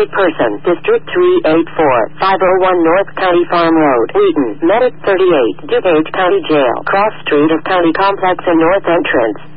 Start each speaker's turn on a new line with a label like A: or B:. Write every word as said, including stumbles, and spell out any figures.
A: Missing person. District three eight four, five oh one North County Farm Road, Wheaton. Medic thirty-eight, DuPage County Jail. Cross Street of County Complex and North Entrance.